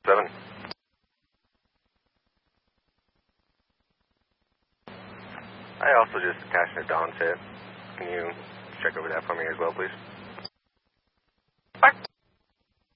7. I also just attached a Dawn hit. Can you check over that for me as well, please?